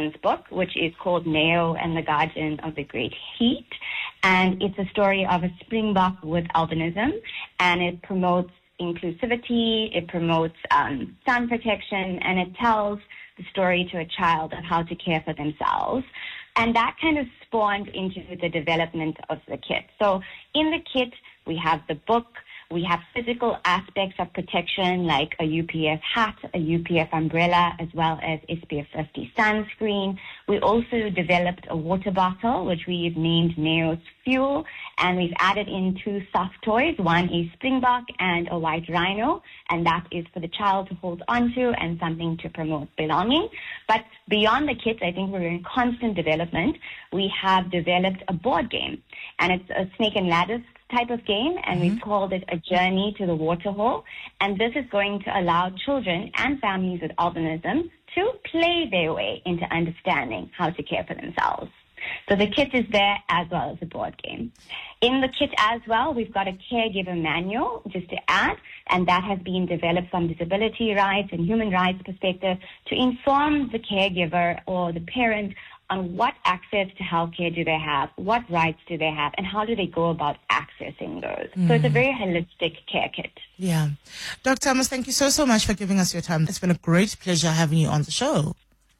children's book, which is called Neo and the Guardian of the Great Heat. And it's a story of a springbok with albinism, and it promotes inclusivity, it promotes sun protection, and it tells the story to a child of how to care for themselves. And that kind of spawned into the development of the kit. So in the kit, we have the book, we have physical aspects of protection like a UPF hat, a UPF umbrella, as well as SPF 50 sunscreen. We also developed a water bottle, which we've named Neo's Fuel, and we've added in 2 soft toys. One is Springbok and a white rhino, and that is for the child to hold onto and something to promote belonging. But beyond the kit, I think we're in constant development. We have developed a board game, and it's a snake and ladder type of game, and we've called it A Journey to the Waterhole. And this is going to allow children and families with albinism to play their way into understanding how to care for themselves. So the kit is there as well as the board game. In the kit as well, we've got a caregiver manual, just to add, and that has been developed from disability rights and human rights perspective to inform the caregiver or the parent on what access to healthcare do they have, what rights do they have, and how do they go about accessing those. So it's a very holistic care kit. Yeah. Dr. Amos, thank you so much for giving us your time. It's been a great pleasure having you on the show.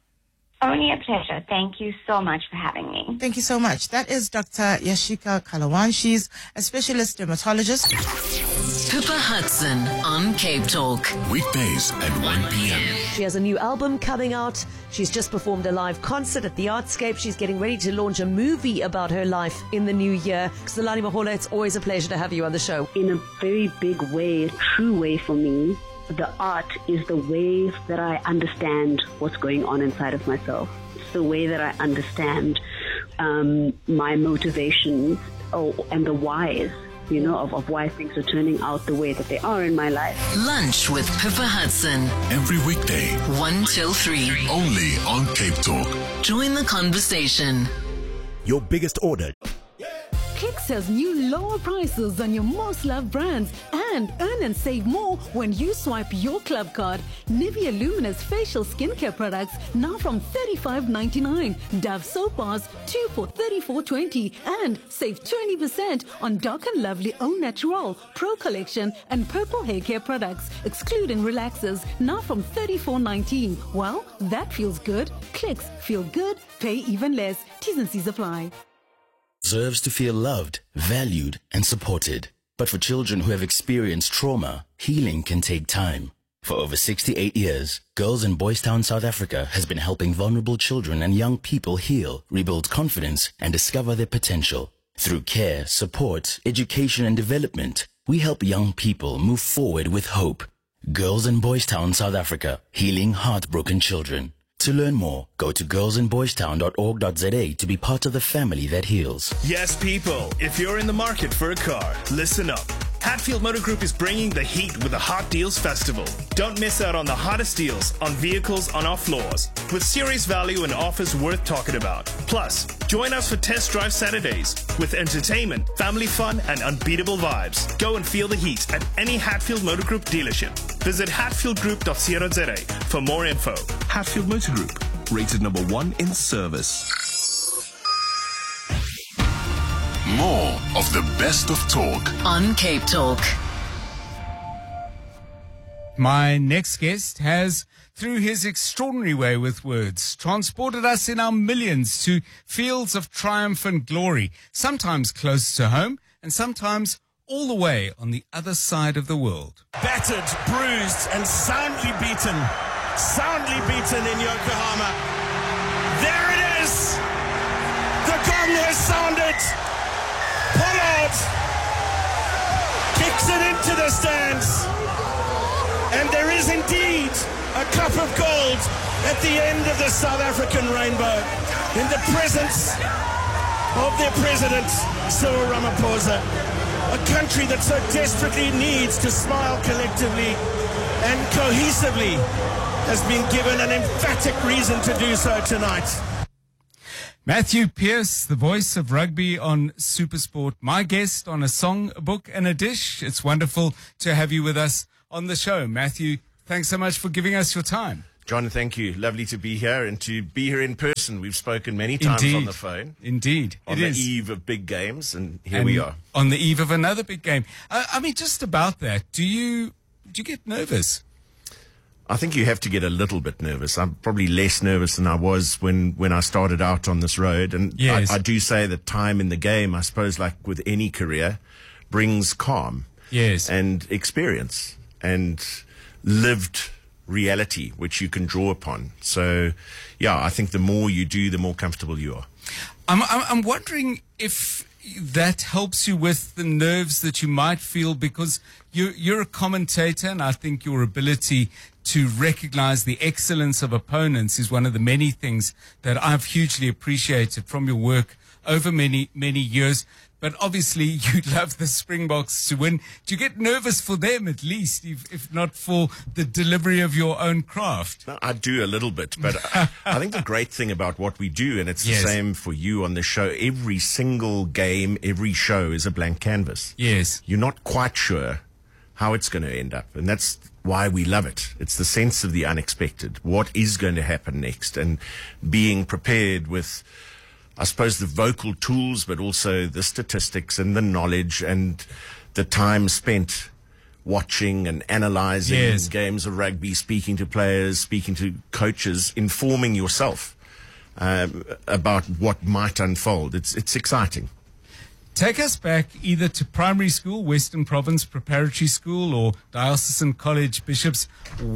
Only a pleasure. Thank you so much for having me. Thank you so much. That is Dr. Yashika Kalawan. She's a specialist dermatologist. Pippa Hudson on Cape Talk. Weekdays at 1 p.m. She has a new album coming out. She's just performed a live concert at the Artscape. She's getting ready to launch a movie about her life in the new year. Xolani Mahola, it's always a pleasure to have you on the show. In a very big way, a true way for me, the art is the way that I understand what's going on inside of myself. It's the way that I understand my motivations and the whys, you know, of why things are turning out the way that they are in my life. Lunch with Pippa Hudson. Every weekday, 1 till 3. only on Cape Talk. Join the conversation. Your biggest order. Clicks has new lower prices on your most loved brands, and earn and save more when you swipe your club card. Nivea Luminous facial skincare products now from $35.99. Dove soap bars 2 for $34.20, and save 20% on Dark and Lovely Au Natural Pro Collection and Purple Hair Care products, excluding relaxers, now from $34.19. Well, that feels good. Clicks feel good, pay even less. T's and C's apply. Deserves to feel loved, valued, and supported. But for children who have experienced trauma, healing can take time. For over 68 years, Girls in Boys Town, South Africa has been helping vulnerable children and young people heal, rebuild confidence, and discover their potential. Through care, support, education, and development, we help young people move forward with hope. Girls in Boys Town, South Africa, healing heartbroken children. To learn more, go to girlsinboystown.org.za to be part of the family that heals. Yes, people, if you're in the market for a car, listen up. Hatfield Motor Group is bringing the heat with the Hot Deals Festival. Don't miss out on the hottest deals on vehicles on our floors, with serious value and offers worth talking about. Plus, join us for Test Drive Saturdays with entertainment, family fun, and unbeatable vibes. Go and feel the heat at any Hatfield Motor Group dealership. Visit hatfieldgroup.co.za for more info. Hatfield Motor Group, rated number 1 in service. More of the best of talk on Cape Talk. My next guest has, through his extraordinary way with words, transported us in our millions to fields of triumph and glory, sometimes close to home and sometimes all the way on the other side of the world. Battered, bruised, and soundly beaten in Yokohama. There it is! The gong has sounded! Pollard kicks it into the stands, and there is indeed a cup of gold at the end of the South African rainbow in the presence of their president, Cyril Ramaphosa, a country that so desperately needs to smile collectively and cohesively has been given an emphatic reason to do so tonight. Matthew Pearce, the voice of rugby on SuperSport, my guest on A Song, a Book and a Dish. It's wonderful to have you with us on the show. Matthew, thanks so much for giving us your time. John, thank you. Lovely to be here and to be here in person. We've spoken many times on the phone. Indeed. On the eve of big games, and here we are. On the eve of another big game. I mean, just about that, do you get nervous? I think you have to get a little bit nervous. I'm probably less nervous than I was when I started out on this road. And yes. I do say that time in the game, I suppose, like with any career, brings calm. Yes. And experience and lived reality, which you can draw upon. So, yeah, I think the more you do, the more comfortable you are. I'm wondering if that helps you with the nerves that you might feel, because you're a commentator, and I think your ability to recognize the excellence of opponents is one of the many things that I've hugely appreciated from your work over many, many years. But obviously, you'd love the Springboks to win. Do you get nervous for them, at least, if not for the delivery of your own craft? No, I do a little bit, but I think the great thing about what we do, and it's Yes. the same for you on the show, every single game, every show is a blank canvas. Yes. You're not quite sure how it's going to end up, and that's why we love it. It's the sense of the unexpected. What is going to happen next, and being prepared with, I suppose, the vocal tools, but also the statistics and the knowledge and the time spent watching and analysing Yes. games of rugby, speaking to players, speaking to coaches, informing yourself about what might unfold. It's exciting. Take us back either to primary school, Western Province Preparatory School, or Diocesan College Bishops.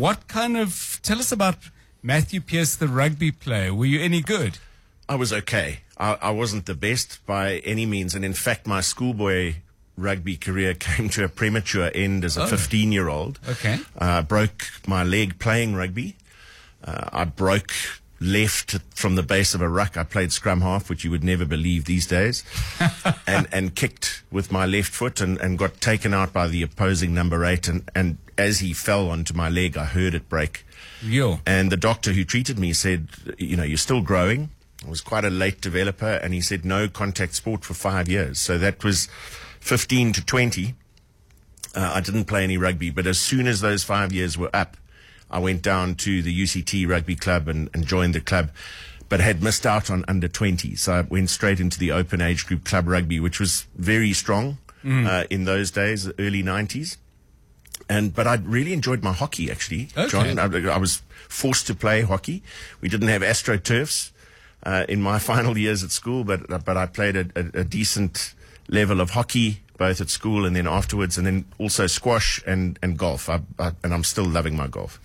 Tell us about Matthew Pearce, the rugby player. Were you any good? I was okay. I wasn't the best by any means. And in fact, my schoolboy rugby career came to a premature end as a 15-year-old. Okay. I broke my leg playing rugby. I broke left from the base of a ruck. I played scrum half, which you would never believe these days, and kicked with my left foot and got taken out by the opposing number 8. And as he fell onto my leg, I heard it break. Yo. And the doctor who treated me said, you're still growing. I was quite a late developer, and he said no contact sport for 5 years. So that was 15 to 20. I didn't play any rugby, but as soon as those 5 years were up, I went down to the UCT rugby club and joined the club, but had missed out on under 20. So I went straight into the open age group club rugby, which was very strong in those days, the early 90s. But I really enjoyed my hockey, actually, Okay. John. I was forced to play hockey. We didn't have AstroTurfs in my final years at school, but I played a decent level of hockey, both at school and then afterwards, and then also squash and golf. And I'm still loving my golf.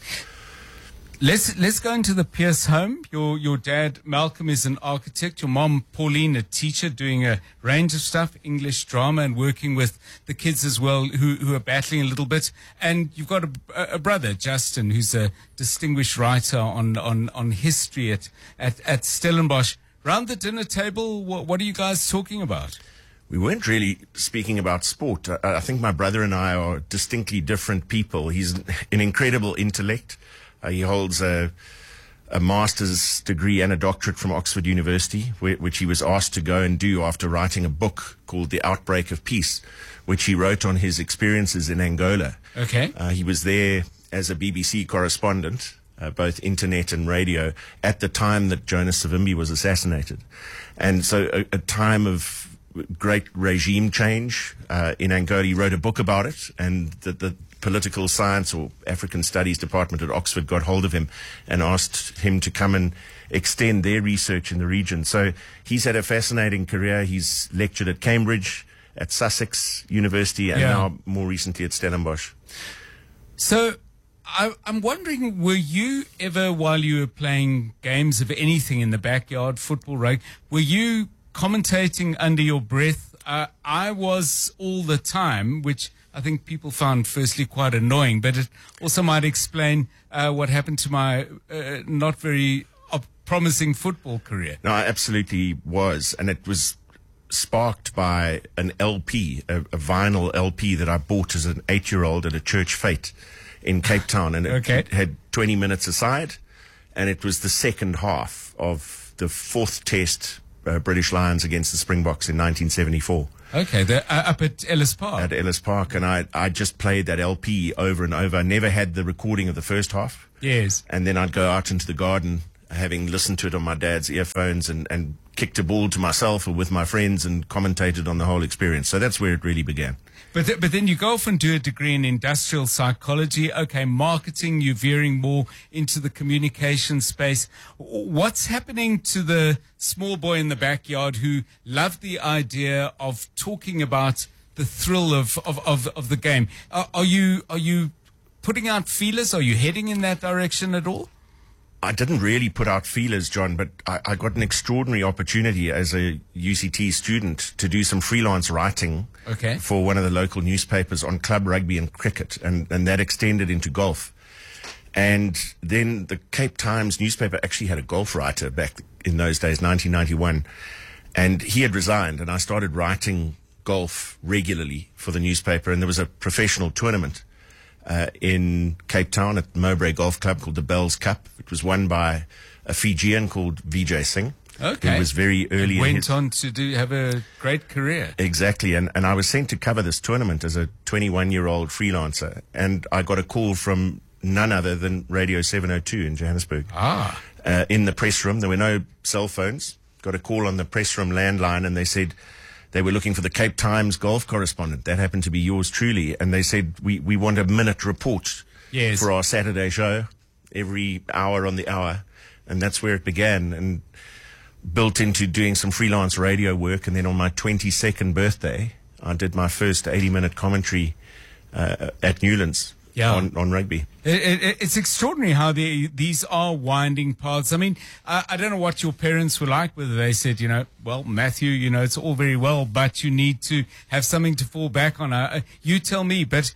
Let's go into the Pearce home. Your dad, Malcolm, is an architect. Your mom, Pauline, a teacher, doing a range of stuff, English drama, and working with the kids as well, who are battling a little bit. And you've got a brother, Justin, who's a distinguished writer on history at Stellenbosch. Round the dinner table, what are you guys talking about? We weren't really speaking about sport. I think my brother and I are distinctly different people. He's an incredible intellect. He holds a master's degree and a doctorate from Oxford University, which he was asked to go and do after writing a book called The Outbreak of Peace, which he wrote on his experiences in Angola. Okay. He was there as a BBC correspondent, both internet and radio, at the time that Jonas Savimbi was assassinated. And so a time of great regime change in Angola. He wrote a book about it, and the political science or African studies department at Oxford got hold of him and asked him to come and extend their research in the region. So he's had a fascinating career. He's lectured at Cambridge, at Sussex University, and now more recently at Stellenbosch. So I'm wondering, were you ever, while you were playing games of anything in the backyard, football, rugby, were you commentating under your breath? I was all the time, which I think people found firstly quite annoying, but it also might explain what happened to my not very promising football career. No, I absolutely was. And it was sparked by an LP, a vinyl LP that I bought as an 8-year-old at a church fete in Cape Town. And it had 20 minutes aside. And it was the second half of the fourth test British Lions against the Springboks in 1974. Okay, they're up at Ellis Park. At Ellis Park, and I just played that LP over and over. I never had the recording of the first half. Yes. And then I'd go out into the garden, having listened to it on my dad's earphones, and kicked a ball to myself or with my friends and commentated on the whole experience. So that's where it really began. But then you go off and do a degree in industrial psychology. Okay, marketing, you're veering more into the communication space. What's happening to the small boy in the backyard who loved the idea of talking about the thrill of the game? Are you putting out feelers? Are you heading in that direction at all? I didn't really put out feelers, John, but I got an extraordinary opportunity as a UCT student to do some freelance writing for one of the local newspapers on club rugby and cricket, and that extended into golf. And then the Cape Times newspaper actually had a golf writer back in those days, 1991, and he had resigned, and I started writing golf regularly for the newspaper, and there was a professional tournament in Cape Town at Mowbray Golf Club called the Bells Cup. It was won by a Fijian called Vijay Singh. Okay. Who was very early. Went on to have a great career. Exactly. And I was sent to cover this tournament as a 21-year-old freelancer. And I got a call from none other than Radio 702 in Johannesburg. In the press room. There were no cell phones. Got a call on the press room landline, and they said they were looking for the Cape Times golf correspondent. That happened to be yours truly. And they said, we want a minute report for our Saturday show, every hour on the hour. And that's where it began, and built into doing some freelance radio work. And then on my 22nd birthday, I did my first 80-minute commentary at Newlands on rugby. It's extraordinary how these are winding paths. I mean, I don't know what your parents were like, whether they said, well, Matthew, it's all very well, but you need to have something to fall back on. You tell me, but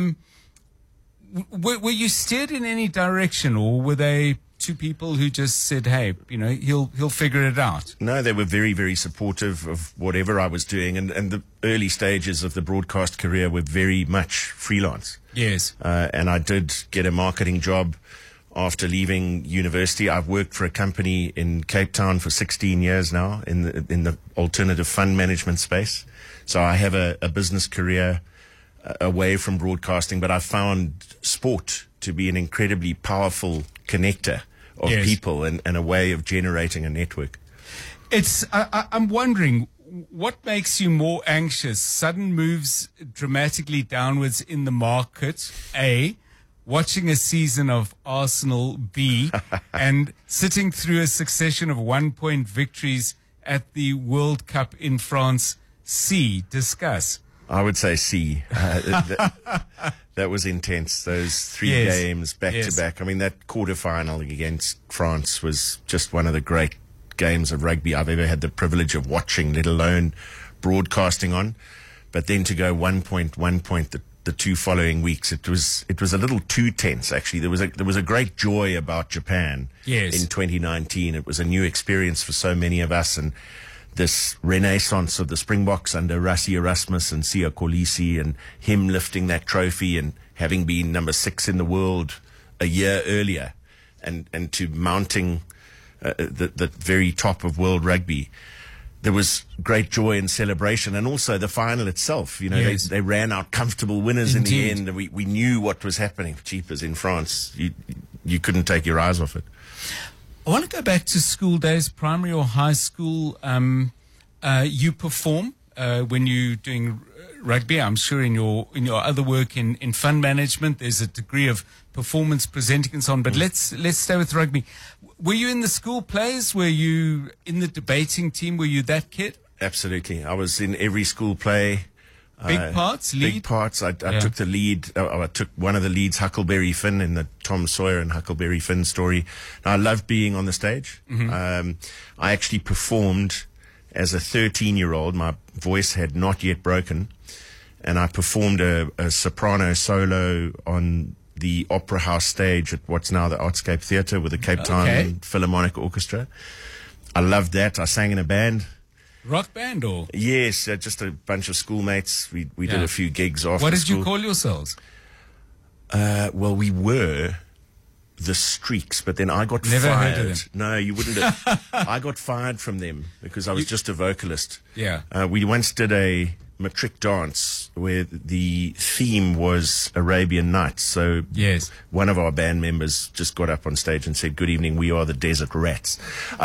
were you steered in any direction, or were they two people who just said, hey, he'll figure it out? No, they were very, very supportive of whatever I was doing, and the early stages of the broadcast career were very much freelance. Yes. And I did get a marketing job after leaving university. I've worked for a company in Cape Town for 16 years now in the alternative fund management space. So I have a business career away from broadcasting, but I found sport to be an incredibly powerful connector of people and a way of generating a network. I'm wondering, what makes you more anxious? Sudden moves dramatically downwards in the market, A, watching a season of Arsenal, B, and sitting through a succession of 1-point victories at the World Cup in France, C? Discuss. I would say C. That was intense. Those three games back to back. I mean, that quarterfinal against France was just one of the great games of rugby I've ever had the privilege of watching, let alone broadcasting on. But then to go 1 point, the two following weeks, it was a little too tense. Actually, there was a great joy about Japan in 2019. It was a new experience for so many of us, and this renaissance of the Springboks under Rassie Erasmus and Siya Kolisi, and him lifting that trophy and having been number 6 in the world a year earlier, and to mounting the very top of world rugby. There was great joy and celebration, and also the final itself. They ran out comfortable winners in the end, and we knew what was happening. Jeepers, in France, you couldn't take your eyes off it. I want to go back to school days, primary or high school. You perform when you're doing rugby. I'm sure in your other work in fund management, there's a degree of performance presenting and so on. But let's stay with rugby. Were you in the school plays? Were you in the debating team? Were you that kid? Absolutely. I was in every school play. Big parts, lead? Big parts. I took the lead. I took one of the leads, Huckleberry Finn, in the Tom Sawyer and Huckleberry Finn story. I loved being on the stage. I actually performed as a 13-year-old. My voice had not yet broken, and I performed a soprano solo on the Opera House stage at what's now the Artscape Theatre with the Cape Town Philharmonic Orchestra. I loved that. I sang in a band. Rock band, or? Yes, just a bunch of schoolmates. We did a few gigs after What did school. you call yourselves? Well, we were the Streaks, but then I got Never fired. heard of them. No, you wouldn't have. I got fired from them because I was just a vocalist. Yeah. We once did a matric dance where the theme was Arabian Nights. So yes, one of our band members just got up on stage and said, "Good evening, we are the Desert Rats."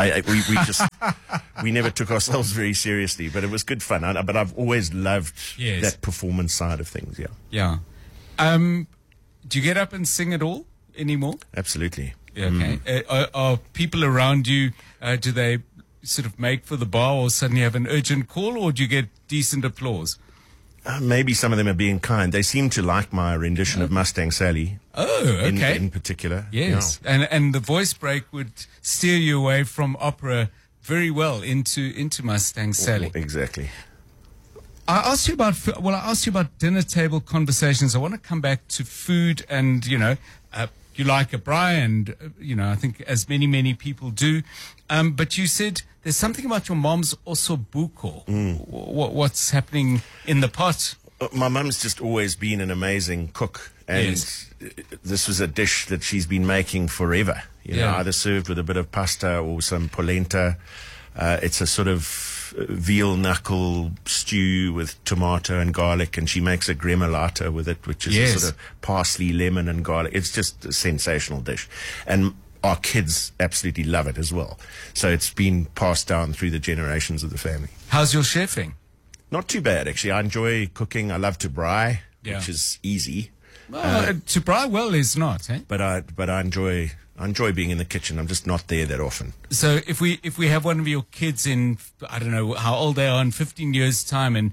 We never took ourselves very seriously, but it was good fun. But I've always loved that performance side of things. Yeah. Do you get up and sing at all anymore? Absolutely. Yeah, okay. Are people around you? Do they sort of make for the bar, or suddenly have an urgent call, or do you get decent applause? Maybe some of them are being kind. They seem to like my rendition of Mustang Sally. Oh, okay. In particular. Yes. Yeah. And the voice break would steer you away from opera very well into Mustang Sally. Exactly. I asked you about dinner table conversations. I want to come back to food, and you like a braai, and I think as many people do. But you said there's something about your mom's ossobuco. What's happening in the pot? My mum's just always been an amazing cook, and this was a dish that she's been making forever. Either served with a bit of pasta or some polenta. It's a sort of veal knuckle stew with tomato and garlic, and she makes a gremolata with it, which is a sort of parsley, lemon, and garlic. It's just a sensational dish, and our kids absolutely love it as well. So it's been passed down through the generations of the family. How's your chefing? Not too bad, actually. I enjoy cooking. I love to braai, which is easy. Well, to braai well is not, eh? But I enjoy being in the kitchen. I'm just not there that often. So if we have one of your kids in, I don't know how old they are, in 15 years' time, and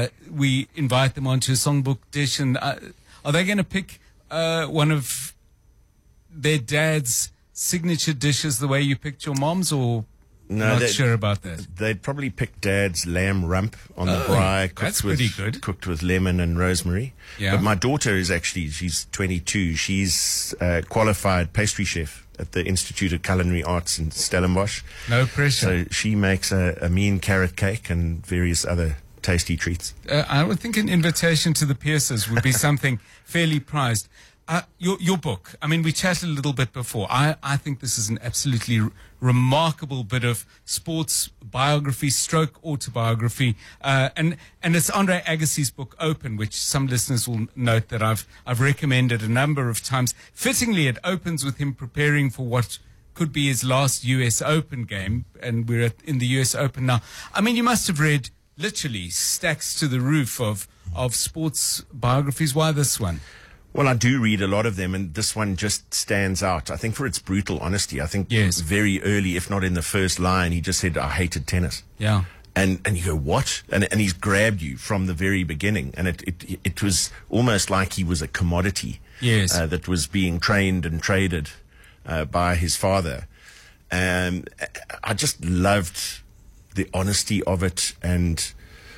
we invite them onto a songbook dish, and are they going to pick one of their dad's signature dishes the way you picked your mom's, or not sure about that? They'd probably pick Dad's lamb rump on the braai. That's pretty good. Cooked with lemon and rosemary. Yeah. But my daughter is actually, she's 22. She's a qualified pastry chef at the Institute of Culinary Arts in Stellenbosch. No pressure. So she makes a mean carrot cake and various other tasty treats. I would think an invitation to the Pierces would be something fairly prized. Your book, I mean, we chatted a little bit before. I think this is an absolutely remarkable bit of sports biography stroke autobiography. And it's Andre Agassi's book, Open, which some listeners will note that I've recommended a number of times. Fittingly, it opens with him preparing for what could be his last US Open game. And we're in the US Open now. I mean, you must have read literally stacks to the roof of sports biographies. Why this one? Well, I do read a lot of them, and this one just stands out. I think for its brutal honesty. I think very early, if not in the first line, he just said, "I hated tennis." Yeah. And you go, what? And he's grabbed you from the very beginning. And it was almost like he was a commodity that was being trained and traded by his father. And I just loved the honesty of it and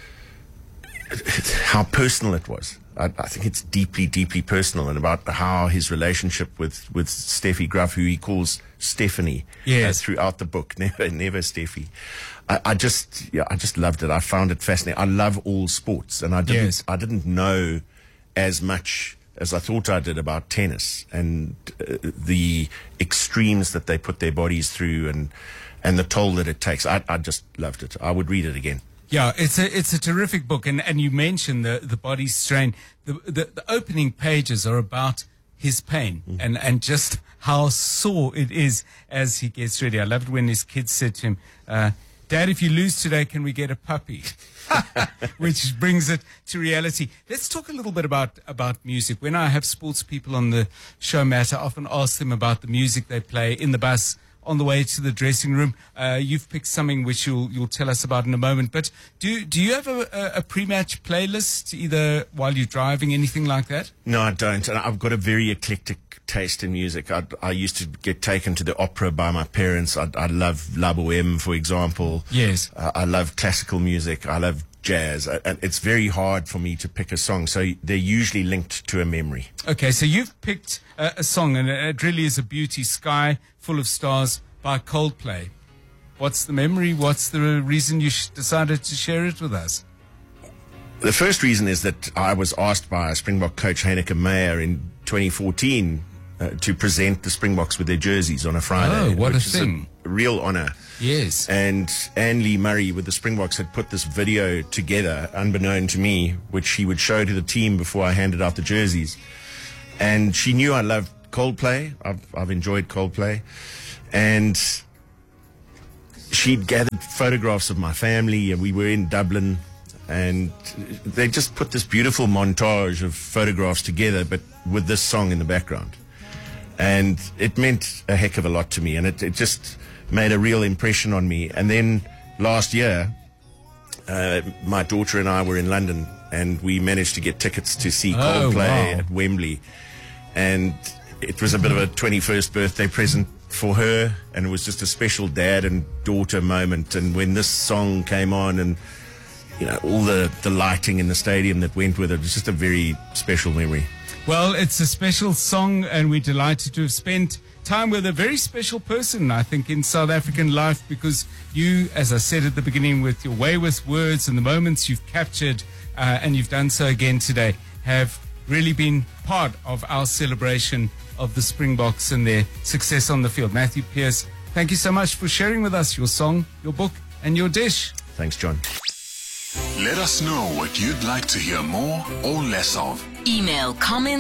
how personal it was. I think it's deeply, deeply personal, and about how his relationship with Steffi Graf, who he calls Stephanie, throughout the book, never Steffi. I just loved it. I found it fascinating. I love all sports, and I didn't know as much as I thought I did about tennis and the extremes that they put their bodies through and the toll that it takes. I just loved it. I would read it again. Yeah, it's a terrific book, and you mentioned the body strain. The opening pages are about his pain and just how sore it is as he gets ready. I loved when his kids said to him, "Dad, if you lose today, can we get a puppy?" Which brings it to reality. Let's talk a little bit about music. When I have sports people on the show, Matt, I often ask them about the music they play in the bus, on the way to the dressing room. You've picked something which you'll tell us about in a moment. But do you have a pre-match playlist, either while you're driving, anything like that? No, I don't. And I've got a very eclectic taste in music. I used to get taken to the opera by my parents. I love La Bohème, for example. Yes. I love classical music. I love jazz. And it's very hard for me to pick a song. So they're usually linked to a memory. Okay, so you've picked a song, and it really is a beauty, Sky Full of Stars by Coldplay. What's the memory? What's the reason you decided to share it with us? The first reason is that I was asked by Springbok coach Heineke Meyer in 2014 to present the Springboks with their jerseys on a Friday. Oh, what a which is thing. a real honor. Yes. And Anne Lee Murray with the Springboks had put this video together, unbeknown to me, which she would show to the team before I handed out the jerseys. And she knew I loved Coldplay. I've enjoyed Coldplay. And she'd gathered photographs of my family, and we were in Dublin. And they just put this beautiful montage of photographs together, but with this song in the background. And it meant a heck of a lot to me, and it just made a real impression on me. And then last year, my daughter and I were in London, and we managed to get tickets to see Coldplay at Wembley. And it was a bit of a 21st birthday present for her, and it was just a special dad and daughter moment. And when this song came on, and all the lighting in the stadium that went with it, was just a very special memory. Well, it's a special song, and we're delighted to have spent time with a very special person, I think, in South African life, because you, as I said at the beginning, with your way with words and the moments you've captured, and you've done so again today, have really been part of our celebration of the Springboks and their success on the field. Matthew Pearce, thank you so much for sharing with us your song, your book, and your dish. Thanks, John. Let us know what you'd like to hear more or less of. Email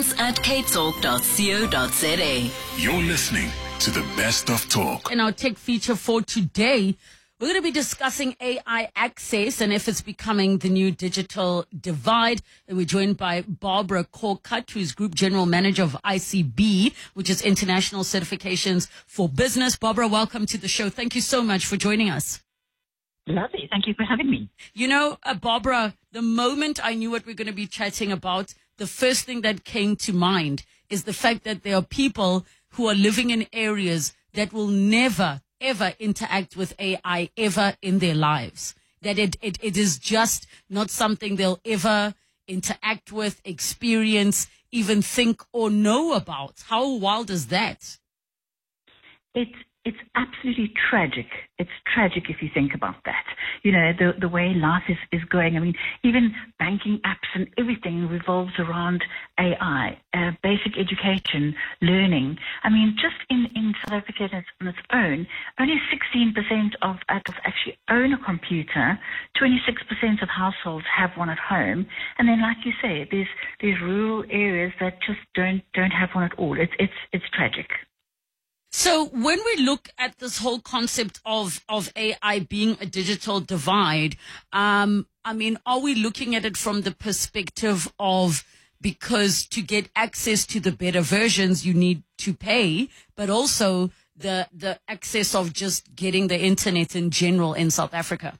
comments@capetalk.co.za. You're listening to the Best of Talk. In our tech feature for today, we're going to be discussing AI access and if it's becoming the new digital divide. And we're joined by Barbara Corcutt, who's Group General Manager of ICB, which is International Certifications for Business. Barbara, welcome to the show. Thank you so much for joining us. Lovely. Thank you for having me. Barbara, the moment I knew what we're going to be chatting about, the first thing that came to mind is the fact that there are people who are living in areas that will never, ever interact with AI ever in their lives. That it is just not something they'll ever interact with, experience, even think or know about. How wild is that? It's absolutely tragic. It's tragic if you think about that. The way life is going. I mean, even banking apps and everything revolves around AI, basic education, learning. I mean, just in South Africa on its own, only 16% of adults actually own a computer. 26% of households have one at home. And then, like you say, there's rural areas that just don't have one at all. It's tragic. So when we look at this whole concept of AI being a digital divide, are we looking at it from the perspective of, because to get access to the better versions, you need to pay, but also the access of just getting the internet in general in South Africa?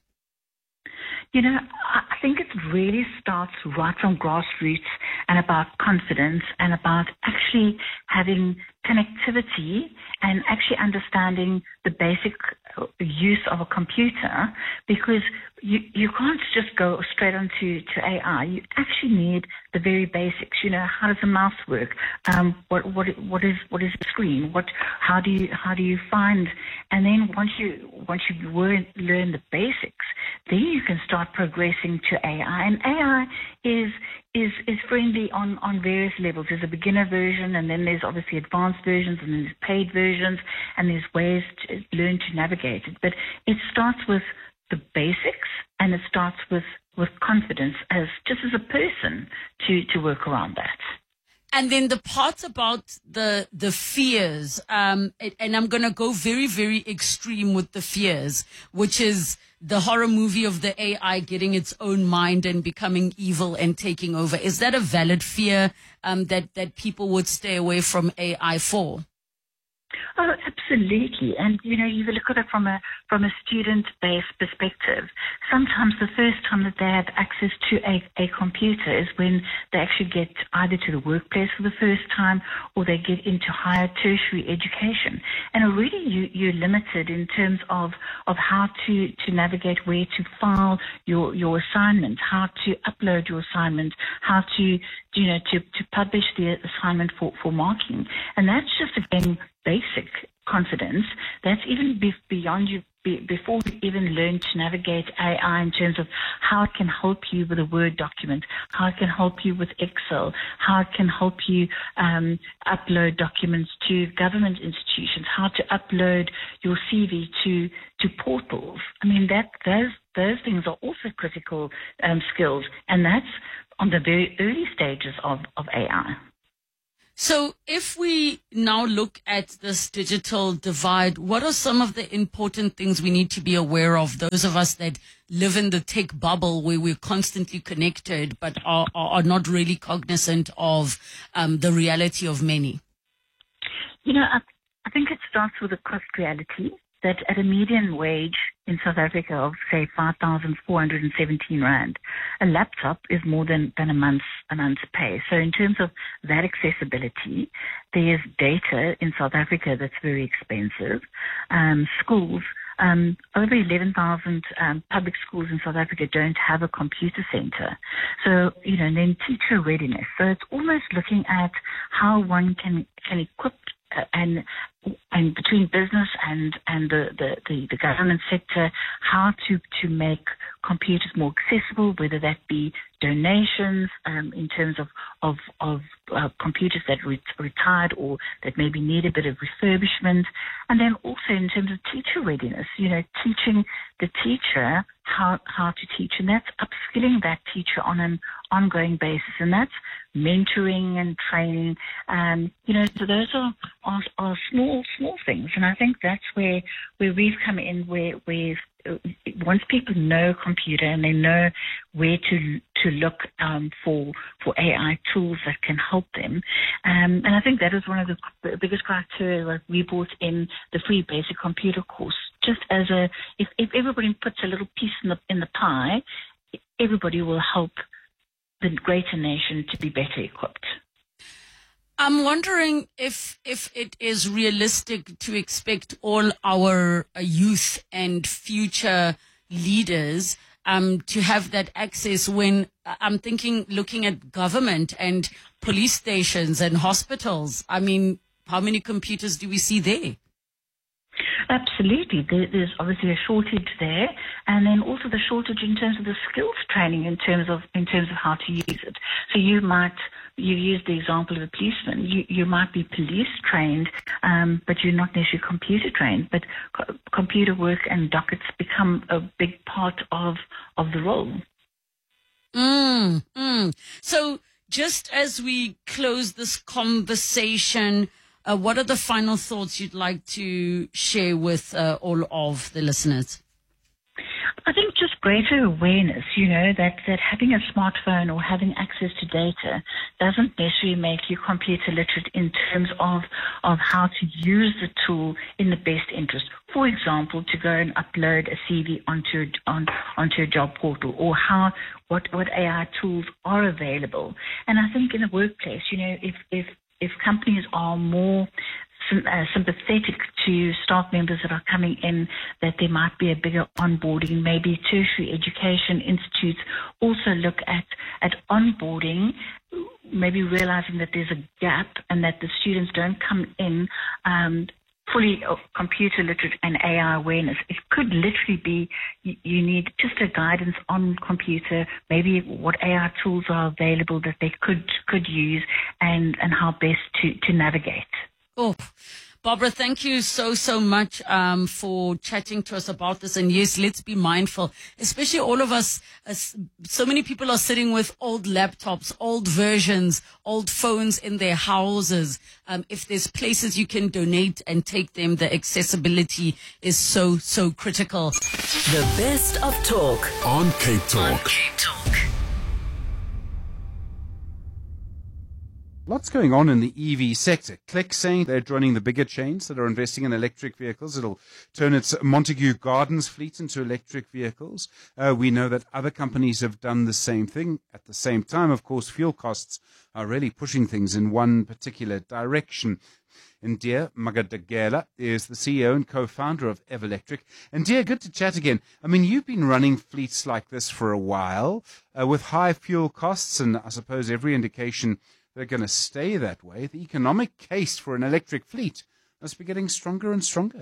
I think it really starts right from grassroots and about confidence and about actually having connectivity and actually understanding the basic use of a computer, because you can't just go straight onto AI. You actually need the very basics. How does a mouse work? What is a screen? How do you find? And then once you learn the basics, then you can start progressing to AI. And AI is friendly on various levels. There's a beginner version, and then there's obviously advanced versions, and then there's paid versions, and there's ways to learn to navigate it. But it starts with the basics, and it starts with confidence as a person to work around that. And then the part about the fears, and I'm going to go very, very extreme with the fears, which is the horror movie of the AI getting its own mind and becoming evil and taking over. Is that a valid fear that people would stay away from AI for? Oh, absolutely. And, you look at it from a student-based perspective. Sometimes the first time that they have access to a computer is when they actually get either to the workplace for the first time, or they get into higher tertiary education. And already you're limited in terms of how to navigate where to file your assignment, how to upload your assignment, how to publish the assignment for marking. And that's just, again, basic confidence. That's even beyond you before we even learn to navigate AI in terms of how it can help you with a Word document, how it can help you with Excel, how it can help you upload documents to government institutions, how to upload your CV to portals. I mean, those things are also critical skills, and that's on the very early stages of AI. So if we now look at this digital divide, what are some of the important things we need to be aware of, those of us that live in the tech bubble where we're constantly connected but are not really cognizant of the reality of many? You know, I think it starts with a cost reality that at a median wage in South Africa of, say, 5,417 rand, a laptop is more than a month's pay. So in terms of that accessibility, there's data in South Africa that's very expensive. Schools, over 11,000 public schools in South Africa don't have a computer center. So, you know, and then teacher readiness. So it's almost looking at how one can equip and between business and the government sector, how to make computers more accessible, whether that be donations in terms of computers that retired or that maybe need a bit of refurbishment, and then also in terms of teacher readiness, you know, teaching the teacher how to teach, and that's upskilling that teacher on an ongoing basis, and that's mentoring and training. You know, so those are small things, and I think that's where we've come in, where once people know computer and they know where to look for AI tools that can help them, and I think that is one of the biggest criteria that we brought in the free basic computer course. Just as if everybody puts a little piece in the pie, everybody will help the greater nation to be better equipped. I'm wondering if it is realistic to expect all our youth and future leaders to have that access, when I'm thinking, looking at government and police stations and hospitals. I mean, how many computers do we see there? Absolutely. There's obviously a shortage there, and then also the shortage in terms of the skills training in terms of how to use it. So you used the example of a policeman. You might be police trained, but you're not necessarily computer trained. But computer work and dockets become a big part of the role. So just as we close this conversation, what are the final thoughts you'd like to share with all of the listeners? I think just greater awareness, you know, that having a smartphone or having access to data doesn't necessarily make you computer literate in terms of how to use the tool in the best interest. For example, to go and upload a CV onto a job portal, or what AI tools are available. And I think in the workplace, you know, if companies are more sympathetic to staff members that are coming in, that there might be a bigger onboarding, maybe tertiary education institutes also look at onboarding, maybe realizing that there's a gap and that the students don't come in fully computer literate and AI awareness. It could literally be you need just a guidance on computer, maybe what AI tools are available that they could use, and how best to navigate. Oh, Barbara, thank you so much for chatting to us about this. And yes, let's be mindful, especially all of us. So many people are sitting with old laptops, old versions, old phones in their houses. If there's places you can donate and take them, the accessibility is so critical. The best of talk on Cape Talk. On Cape Talk. Lots going on in the EV sector. Click saying they're joining the bigger chains that are investing in electric vehicles. It'll turn its Montague Gardens fleet into electric vehicles. We know that other companies have done the same thing. At the same time, of course, fuel costs are really pushing things in one particular direction. Ndia Magadagela is the CEO and co-founder of Evolectric. And Ndia, good to chat again. I mean, you've been running fleets like this for a while with high fuel costs, and I suppose every indication they're going to stay that way. The economic case for an electric fleet must be getting stronger and stronger.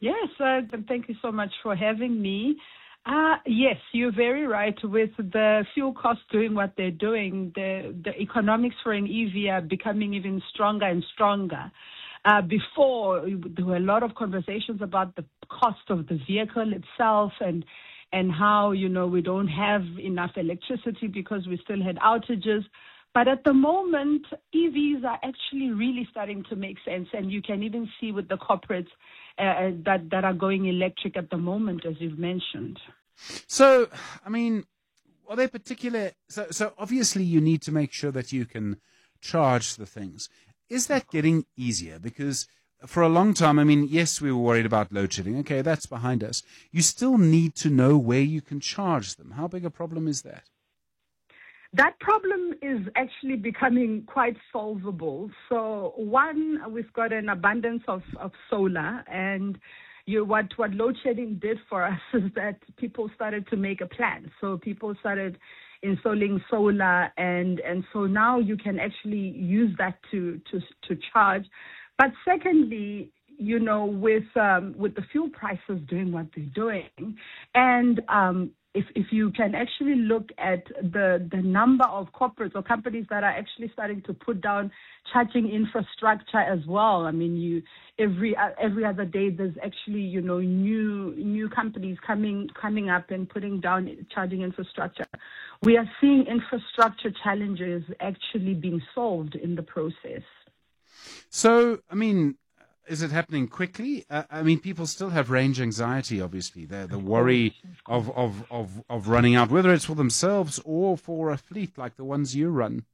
Yes, thank you so much for having me. Yes, you're very right. With the fuel costs doing what they're doing, the economics for an EV are becoming even stronger and stronger. Before, there were a lot of conversations about the cost of the vehicle itself and how, we don't have enough electricity because we still had outages. But at the moment, EVs are actually really starting to make sense, and you can even see with the corporates that are going electric at the moment, as you've mentioned. So, I mean, are there particular... So obviously you need to make sure that you can charge the things. Is that getting easier? Because for a long time, I mean, yes, we were worried about load shedding. Okay, that's behind us. You still need to know where you can charge them. How big a problem is that? That problem is actually becoming quite solvable. So one, we've got an abundance of solar, and what load shedding did for us is that people started to make a plan. So people started installing solar, and so now you can actually use that to charge. But secondly, with the fuel prices doing what they're doing, and if you can actually look at the number of corporates or companies that are actually starting to put down charging infrastructure as well. I mean, every other day there's actually new companies coming up and putting down charging infrastructure. We are seeing infrastructure challenges actually being solved in the process. So, I mean, is it happening quickly? I mean, people still have range anxiety, obviously. The worry of running out, whether it's for themselves or for a fleet like the ones you run.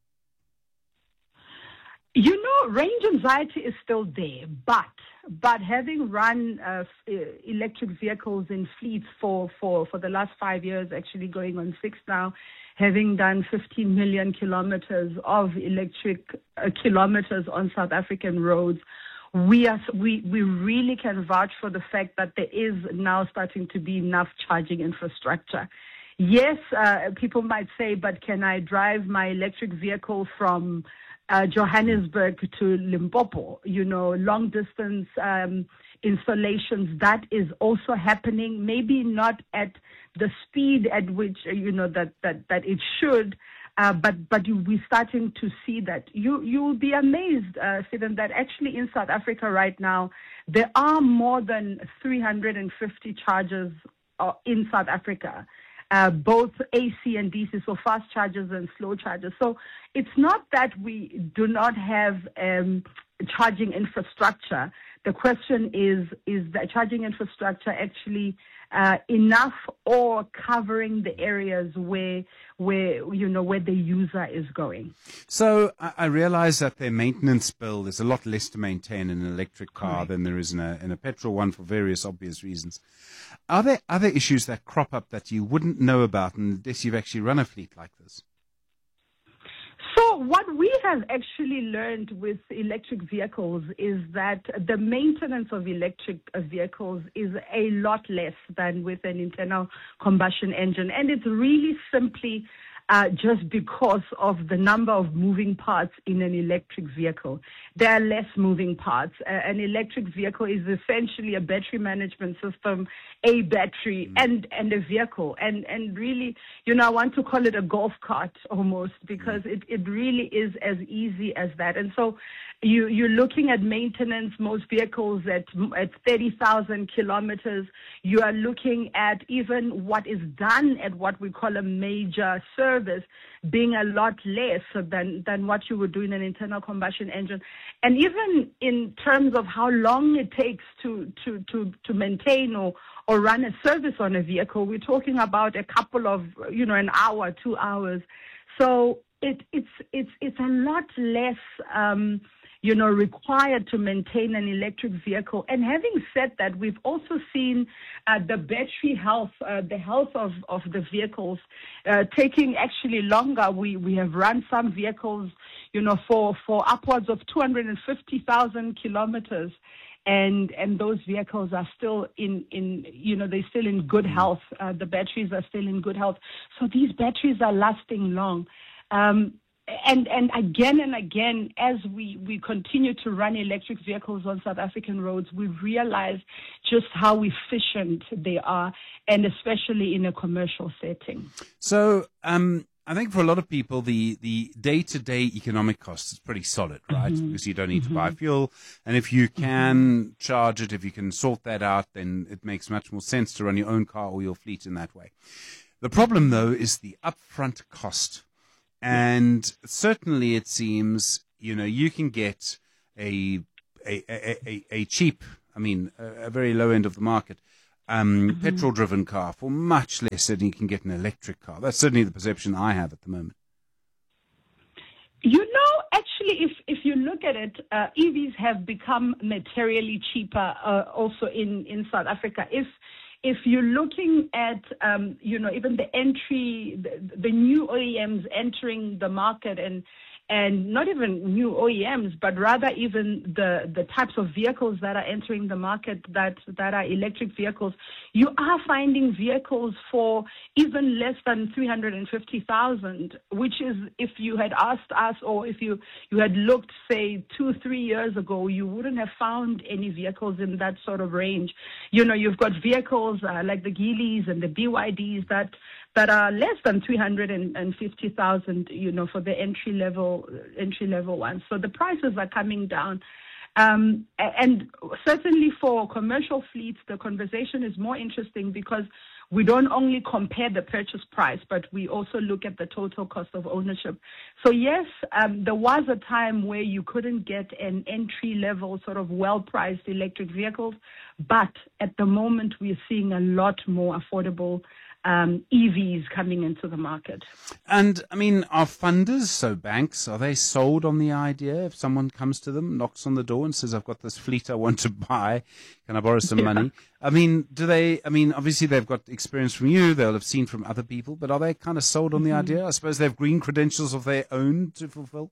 Range anxiety is still there, but having run electric vehicles in fleets for the last 5 years, actually going on 6 now, having done 15 million kilometers of electric kilometers on South African roads, we really can vouch for the fact that there is now starting to be enough charging infrastructure. Yes, people might say, but can I drive my electric vehicle from Johannesburg to Limpopo? Long distance installations, that is also happening. Maybe not at the speed at which that it should. But we're starting to see that. You'll be amazed, Stephen, that actually in South Africa right now, there are more than 350 chargers in South Africa, both AC and DC, so fast chargers and slow chargers. So it's not that we do not have charging infrastructure. The question is the charging infrastructure actually enough or covering the areas where the user is going? So I realize that their maintenance bill is a lot less to maintain in an electric car than there is in a petrol one for various obvious reasons. Are there other issues that crop up that you wouldn't know about unless you've actually run a fleet like this? So what we have actually learned with electric vehicles is that the maintenance of electric vehicles is a lot less than with an internal combustion engine. And it's really simply just because of the number of moving parts in an electric vehicle. There are less moving parts. An electric vehicle is essentially a battery management system, a battery, and a vehicle. And really, I want to call it a golf cart almost, because it really is as easy as that. And so you're looking at maintenance, most vehicles at 30,000 kilometers. You are looking at even what is done at what we call a major service being a lot less than what you would do in an internal combustion engine. And even in terms of how long it takes to maintain or run a service on a vehicle, we're talking about a couple of, an hour, 2 hours. So it's a lot less, required to maintain an electric vehicle. And having said that, we've also seen the battery health, the health of the vehicles taking actually longer. We have run some vehicles, for upwards of 250,000 kilometers. And those vehicles are still they're still in good health. The batteries are still in good health. So these batteries are lasting long. and again and again, as we continue to run electric vehicles on South African roads, we realize just how efficient they are, and especially in a commercial setting. So, I think for a lot of people, the day-to-day economic cost is pretty solid, right? Because you don't need to buy fuel. And if you can charge it, if you can sort that out, then it makes much more sense to run your own car or your fleet in that way. The problem, though, is the upfront cost. And certainly it seems, you can get a cheap, a very low end of the market, petrol-driven car for much less than you can get an electric car. That's certainly the perception I have at the moment. Actually, if you look at it, EVs have become materially cheaper also in South Africa. If you're looking at, even the new OEMs entering the market and not even new OEMs, but rather even the types of vehicles that are entering the market that are electric vehicles, you are finding vehicles for even less than 350,000, which is, if you had asked us or if you had looked, say, 2-3 years ago, you wouldn't have found any vehicles in that sort of range. You've got vehicles like the Geelys and the BYDs that are less than 350,000, for the entry level ones. So the prices are coming down. And certainly for commercial fleets, the conversation is more interesting because we don't only compare the purchase price, but we also look at the total cost of ownership. So yes, there was a time where you couldn't get an entry-level sort of well-priced electric vehicles, but at the moment we're seeing a lot more affordable EVs coming into the market. And, are funders, so banks, are they sold on the idea if someone comes to them, knocks on the door and says, I've got this fleet I want to buy, can I borrow some money? Obviously they've got experience from you, they'll have seen from other people, but are they kind of sold on the idea? I suppose they have green credentials of their own to fulfill?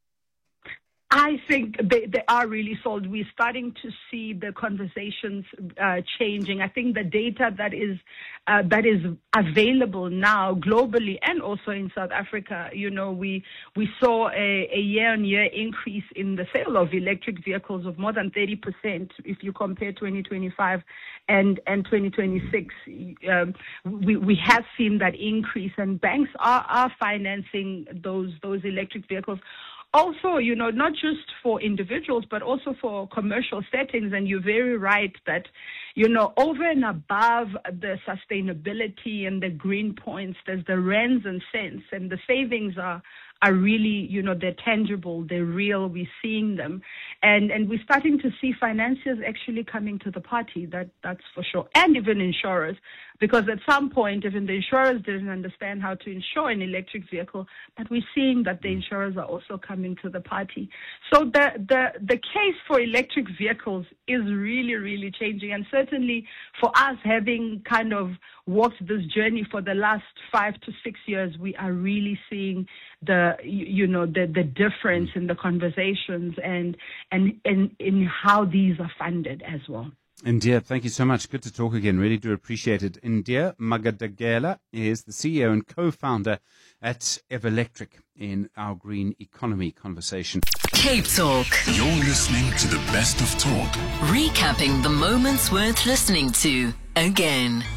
I think they are really sold. We're starting to see the conversations changing. I think the data that is available now globally and also in South Africa, we saw a year-on-year increase in the sale of electric vehicles of more than 30% if you compare 2025 and 2026. We have seen that increase, and banks are financing those electric vehicles. Also, not just for individuals, but also for commercial settings. And you're very right that, over and above the sustainability and the green points, there's the rands and cents, and the savings are really, they're tangible, they're real, we're seeing them. And we're starting to see financiers actually coming to the party, that's for sure, and even insurers. Because at some point, even the insurers didn't understand how to insure an electric vehicle, but we're seeing that the insurers are also coming to the party. So the case for electric vehicles is really, really changing. And certainly for us, having kind of walked this journey for the last 5 to 6 years, we are really seeing the difference in the conversations and in how these are funded as well. India, thank you so much. Good to talk again. Really do appreciate it. India Magadagela is the CEO and co-founder at Everelectric in our green economy conversation. Cape Talk. You're listening to the best of talk. Recapping the moments worth listening to again.